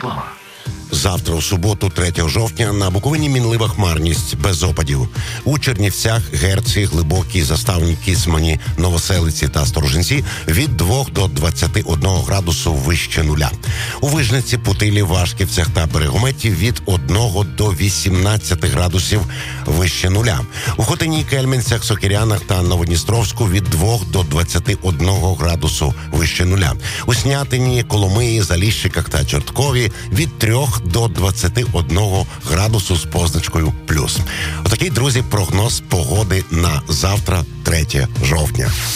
Реклама. Завтра, у суботу, 3 жовтня, на Буковині мінлива хмарність, без опадів. У Чернівцях, Герці, Глибокій, Заставні, Кіцмані, Новоселиці та Сторожинці від 2 до 21 градусу вище нуля. У Вижниці, Путилі, Вашківцях та Берегометі від 1 до 18 градусів вище нуля. У Хотині, Кельменцях, Сокирянах та Новодністровську від 2 до 21 градусу вище нуля. У Снятині, Коломиї, Заліщиках та Чорткові від 3 до 21 градусу з позначкою плюс. Отакий, друзі, прогноз погоди на завтра, 3 жовтня.